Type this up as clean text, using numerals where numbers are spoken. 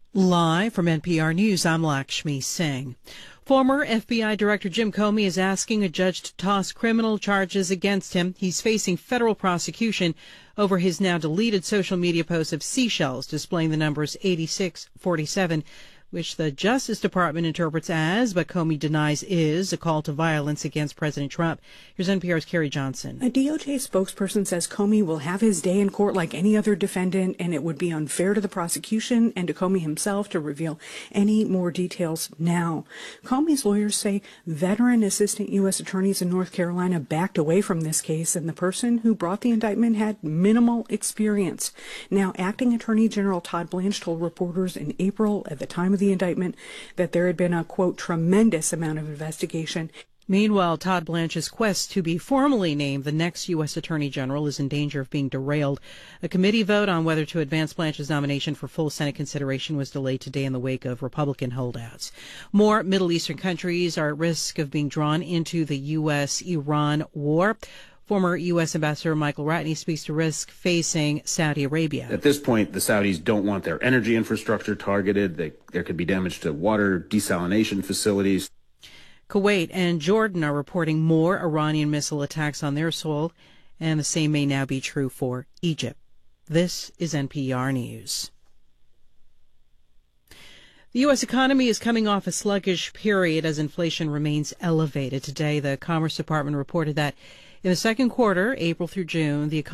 Live from NPR News, I'm Lakshmi Singh. Former FBI Director Jim Comey is asking a judge to toss criminal charges against him. He's facing federal prosecution over his now deleted social media posts of seashells displaying the numbers 8647, which the Justice Department interprets as, but Comey denies is, a call to violence against President Trump. Here's NPR's Carrie Johnson. A DOJ spokesperson says Comey will have his day in court like any other defendant, and it would be unfair to the prosecution and to Comey himself to reveal any more details now. Comey's lawyers say veteran assistant U.S. attorneys in North Carolina backed away from this case, and the person who brought the indictment had minimal experience. Now, Acting Attorney General Todd Blanche told reporters in April, at the time of the indictment, that there had been a, quote, tremendous amount of investigation. Meanwhile, Todd Blanche's quest to be formally named the next U.S. Attorney General is in danger of being derailed. A committee vote on whether to advance Blanche's nomination for full Senate consideration was delayed today in the wake of Republican holdouts. More Middle Eastern countries are at risk of being drawn into the U.S.-Iran war. Former U.S. Ambassador Michael Ratney speaks to risk facing Saudi Arabia. At this point, the Saudis don't want their energy infrastructure targeted. There could be damage to water desalination facilities. Kuwait and Jordan are reporting more Iranian missile attacks on their soil, and the same may now be true for Egypt. This is NPR News. The U.S. economy is coming off a sluggish period as inflation remains elevated. Today, the Commerce Department reported that in the second quarter, April through June, the economy